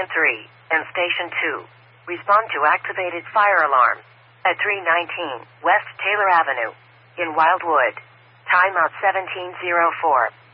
Station 3 and Station 2. Respond to activated fire alarm at 319 West Taylor Avenue in Wildwood. Timeout 1704.